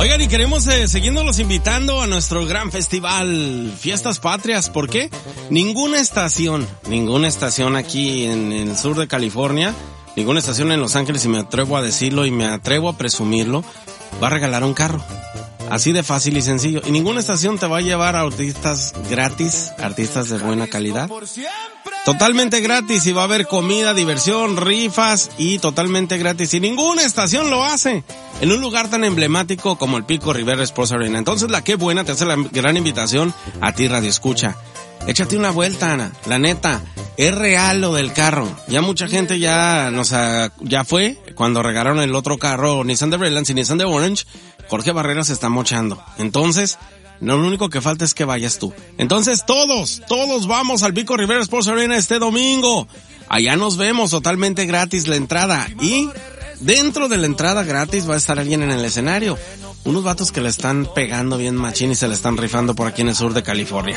Oigan, y queremos seguirnos invitando a nuestro gran festival Fiestas Patrias. ¿Por qué? Ninguna estación aquí en el sur de California, ninguna estación en Los Ángeles, y me atrevo a decirlo y me atrevo a presumirlo, va a regalar un carro. Así de fácil y sencillo. Y ninguna estación te va a llevar a artistas gratis, artistas de buena calidad. Totalmente gratis, y va a haber comida, diversión, rifas y totalmente gratis. Y ninguna estación lo hace en un lugar tan emblemático como el Pico Rivera Sports Arena. Entonces la Qué Buena te hace la gran invitación a ti, Radio Escucha. Échate una vuelta, Ana. La neta, es real lo del carro. Ya mucha gente ya fue cuando regalaron el otro carro, Nissan de Redlands y Nissan de Orange. Jorge Barrera se está mochando. Entonces, no, lo único que falta es que vayas tú. Entonces todos vamos al Pico Rivera Sports Arena este domingo. Allá nos vemos, totalmente gratis la entrada. Y dentro de la entrada gratis va a estar alguien en el escenario. Unos vatos que le están pegando bien machín y se le están rifando por aquí en el sur de California.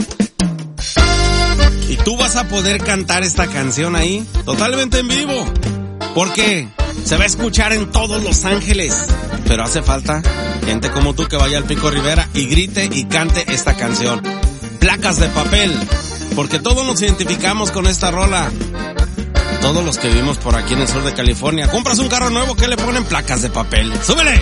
Y tú vas a poder cantar esta canción ahí, totalmente en vivo. Porque se va a escuchar en todos Los Ángeles. Pero hace falta gente como tú que vaya al Pico Rivera y grite y cante esta canción. Placas de Papel. Porque todos nos identificamos con esta rola. Todos los que vivimos por aquí en el sur de California. Compras un carro nuevo, ¿qué le ponen? Placas de Papel. ¡Súbele!